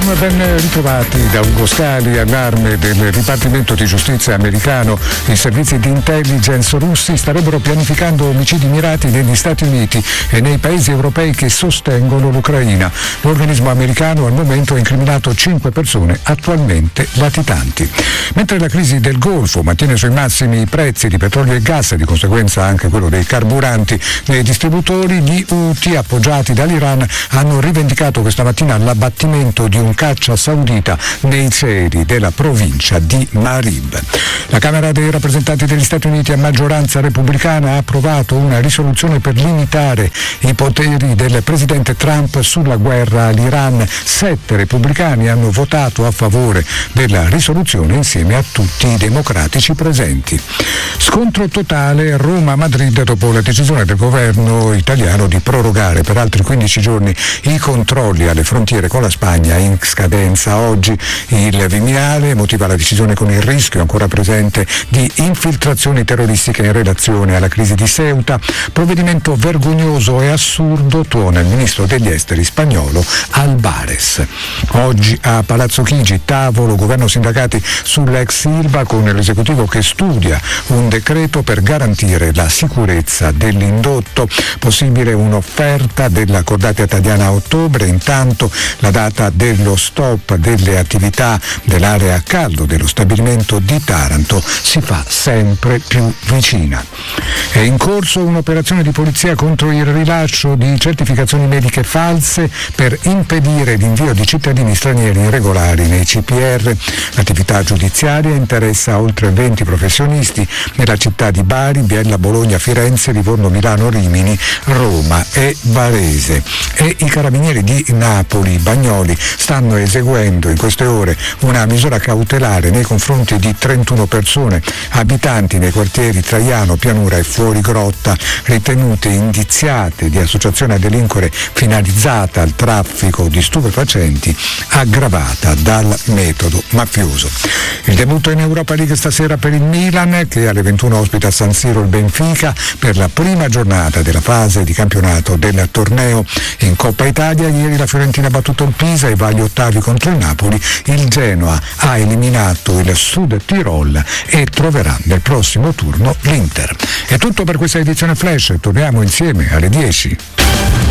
Buongiorno e ben ritrovati da Ugo Scali. Allarme del Dipartimento di Giustizia americano. I servizi di intelligence russi starebbero pianificando omicidi mirati negli Stati Uniti e nei paesi europei che sostengono l'Ucraina. L'organismo americano al momento ha incriminato 5 persone attualmente latitanti. Mentre la crisi del Golfo mantiene sui massimi i prezzi di petrolio e gas e di conseguenza anche quello dei carburanti nei distributori, gli Houthi appoggiati dall'Iran hanno rivendicato questa mattina l'abbattimento di un caccia saudita nei cieli della provincia di Marib. La Camera dei rappresentanti degli Stati Uniti a maggioranza repubblicana ha approvato una risoluzione per limitare i poteri del presidente Trump sulla guerra all'Iran. 7 repubblicani hanno votato a favore della risoluzione insieme a tutti i democratici presenti. Scontro totale Roma-Madrid dopo la decisione del governo italiano di prorogare per altri 15 giorni i controlli alle frontiere con la Spagna in scadenza oggi. Il Viminale motiva la decisione con il rischio ancora presente di infiltrazioni terroristiche in relazione alla crisi di Ceuta. Provvedimento vergognoso e assurdo, tuona il ministro degli esteri spagnolo Albares. Oggi a Palazzo Chigi tavolo governo sindacati sull'ex Ilva con l'esecutivo che studia un decreto per garantire la sicurezza dell'indotto. Possibile un'offerta della cordata italiana a ottobre. Intanto la data dello stop delle attività dell'area a caldo dello stabilimento di Taranto si fa sempre più vicina. È in corso un'operazione di polizia contro il rilascio di certificazioni mediche false per impedire l'invio di cittadini stranieri irregolari nei CPR. L'attività giudiziaria interessa oltre 20 professionisti nella città di Bari, Biella, Bologna, Firenze, Livorno, Milano, Rimini, Roma e Varese. E i carabinieri di Napoli, Bagnoli, stanno eseguendo in queste ore una misura cautelare nei confronti di 31 persone abitanti nei quartieri Traiano, Pianura e Fuori Grotta, ritenute indiziate di associazione a delinquere finalizzata al traffico di stupefacenti aggravata dal metodo mafioso. Il debutto in Europa League stasera per il Milan, che alle 21 ospita a San Siro il Benfica per la prima giornata della fase di campionato del torneo. In Coppa Italia ieri la Fiorentina ha battuto il Pisa e va agli ottavi contro il Napoli. Il Genoa ha eliminato il Sud Tirol e troverà nel prossimo turno l'Inter. È tutto per questa edizione Flash, torniamo insieme alle 10.